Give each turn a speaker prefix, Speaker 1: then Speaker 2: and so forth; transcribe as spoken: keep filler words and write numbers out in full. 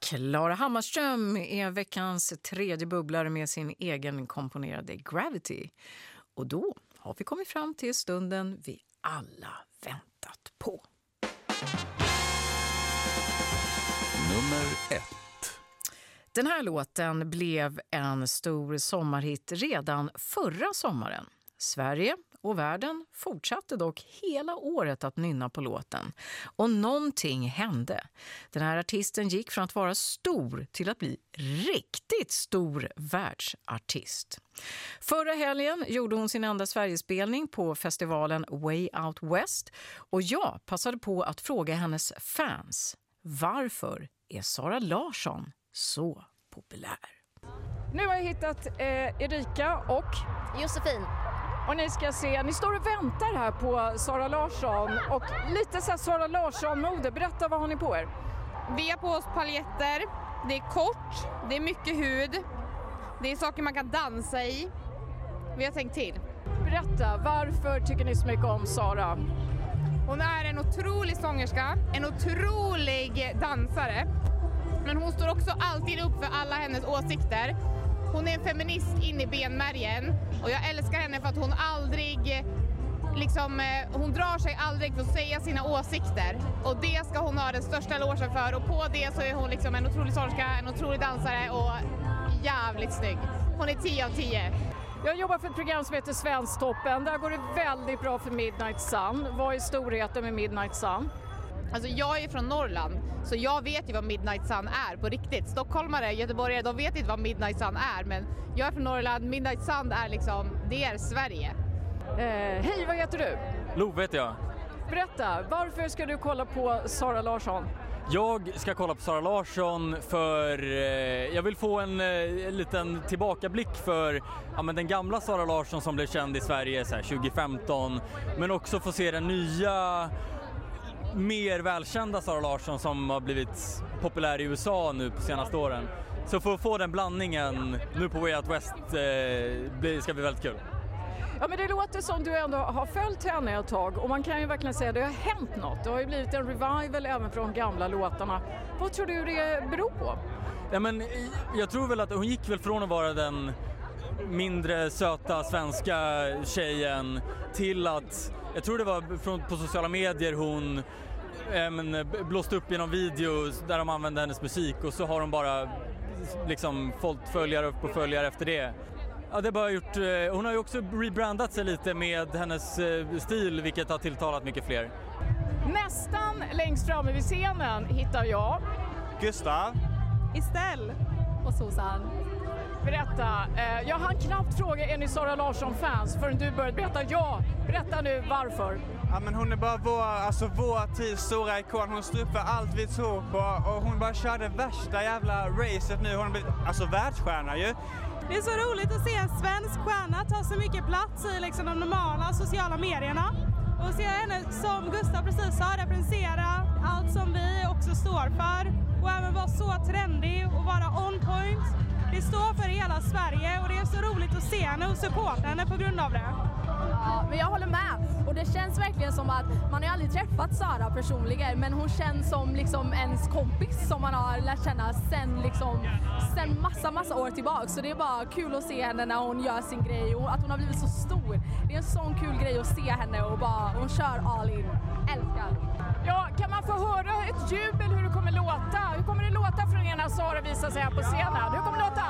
Speaker 1: Klara Hammarström är veckans tredje bubblare med sin egen komponerade Gravity. Och då har vi kommit fram till stunden vi alla väntat på.
Speaker 2: Nummer ett.
Speaker 1: Den här låten blev en stor sommarhit redan förra sommaren. Sverige och världen fortsatte dock hela året att nynna på låten. Och någonting hände. Den här artisten gick från att vara stor till att bli riktigt stor världsartist. Förra helgen gjorde hon sin enda Sverigespelning på festivalen Way Out West. Och jag passade på att fråga hennes fans: varför är Zara Larsson så populär? Nu har jag hittat eh, Erika och
Speaker 3: Josefin.
Speaker 1: Och ni ska se, ni står och väntar här på Zara Larsson och lite så här Zara Larsson-mode. Berätta, vad har ni på er?
Speaker 3: Vi har på oss paljetter, det är kort, det är mycket hud, det är saker man kan dansa i. Vi har tänkt till.
Speaker 1: Berätta, varför tycker ni så mycket om Zara?
Speaker 3: Hon är en otrolig sångerska, en otrolig dansare. Men hon står också alltid upp för alla hennes åsikter. Hon är en feminist in i benmärgen och jag älskar henne för att hon aldrig, liksom, hon drar sig aldrig för att säga sina åsikter. Och det ska hon ha den största elogen för, och på det så är hon liksom en otrolig sångerska, en otrolig dansare och jävligt snygg. Hon är tio av tio.
Speaker 1: Jag jobbar för ett program som heter Svensktoppen. Där går det väldigt bra för Midnight Sun. Vad är storheten med Midnight Sun?
Speaker 3: Alltså jag är från Norrland, så jag vet ju vad Midnight Sun är på riktigt. Stockholmare, göteborgare, de vet inte vad Midnight Sun är. Men jag är från Norrland, Midnight Sun är liksom, det är Sverige.
Speaker 1: Eh, hej, vad heter du?
Speaker 4: Love heter jag.
Speaker 1: Berätta, varför ska du kolla på Zara Larsson?
Speaker 4: Jag ska kolla på Zara Larsson för eh, jag vill få en eh, liten tillbakablick för ja, men den gamla Zara Larsson som blev känd i Sverige så här, tjugo femton. Men också få se den nya, mer välkända Zara Larsson som har blivit populär i U S A nu på senaste åren. Så för att få den blandningen nu på Way Out West eh, ska bli väldigt kul.
Speaker 1: Ja, men det låter som du ändå har följt henne ett tag, och man kan ju verkligen säga att det har hänt något. Det har ju blivit en revival även från de gamla låtarna. Vad tror du det beror på?
Speaker 4: Ja, men jag tror väl att hon gick väl från att vara den mindre söta svenska tjejen till att, jag tror det var från, på sociala medier hon eh, men, blåst upp i någon video där de använde hennes musik, och så har hon bara liksom fått följare upp och följare efter det. Ja, det bara gjort, eh, hon har ju också rebrandat sig lite med hennes eh, stil, vilket har tilltalat mycket fler.
Speaker 1: Nästan längst framme vid scenen hittar jag
Speaker 5: Gustav,
Speaker 3: Estelle och Susanne.
Speaker 1: Berätta, eh, jag hann knappt fråga, är ni Zara Larsson-fans förrän du började berätta. Ja, berätta nu varför.
Speaker 5: Ja, men hon är bara vår, alltså vår tids stora ikon. Hon står upp för allt vi tror på, och hon bara körde värsta jävla racet nu. Hon har blivit alltså världsstjärna ju.
Speaker 6: Det är så roligt att se en svensk stjärna ta så mycket plats i liksom de normala sociala medierna. Och se henne, som Gustav precis sa, representera allt som vi också står för. Och även vara så trendig och vara on point. Det står för hela Sverige, och det är så roligt att se henne och supporta henne på grund av det.
Speaker 7: Ja, men jag håller med. Och det känns verkligen som att man har aldrig träffat Zara personligen, men hon känns som liksom ens kompis som man har lärt känna sen, liksom, sen massa, massa år tillbaka. Så det är bara kul att se henne när hon gör sin grej och att hon har blivit så stor. Det är en sån kul grej att se henne, och bara, hon kör all in. Älskar.
Speaker 1: Ja, kan man få höra ett jubel hur det kommer låta? Hur kommer det låta från er när Zara visar sig här på scenen? Hur kommer det låta?